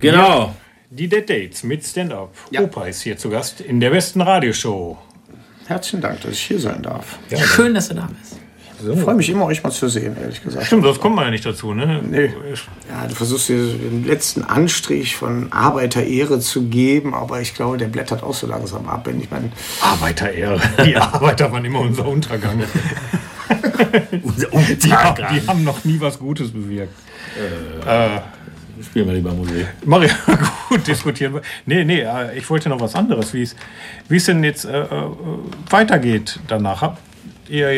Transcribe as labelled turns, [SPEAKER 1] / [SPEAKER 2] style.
[SPEAKER 1] Genau.
[SPEAKER 2] Die Dead Dates mit Stand-Up. Ja. Opa ist hier zu Gast in der besten Radioshow.
[SPEAKER 3] Herzlichen Dank, dass ich hier sein darf.
[SPEAKER 4] Ja, schön, dass du da bist.
[SPEAKER 3] Ich freue mich immer, euch mal zu sehen, ehrlich gesagt.
[SPEAKER 2] Stimmt, das kommt man ja nicht dazu, ne?
[SPEAKER 3] Nee. Ja, du versuchst dir den letzten Anstrich von Arbeiterehre zu geben, aber ich glaube, der blättert auch so langsam ab. Wenn ich meine
[SPEAKER 2] Arbeiterehre. Die Arbeiter waren immer unser Untergang. Die haben noch nie was Gutes bewirkt.
[SPEAKER 1] Spielen wir lieber Musik.
[SPEAKER 2] Maria, gut, diskutieren wir. Nee, ich wollte noch was anderes, wie es denn jetzt weitergeht danach. Habt ihr